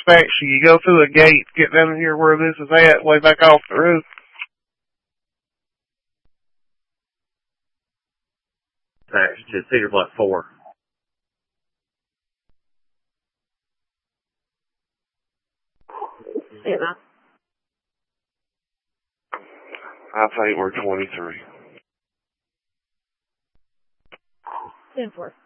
inspection. You go through the gate, get down here where this is at, way back off the roof. Inspection to Cedar Bluff 4. Yeah. I think we're 23. 10-4.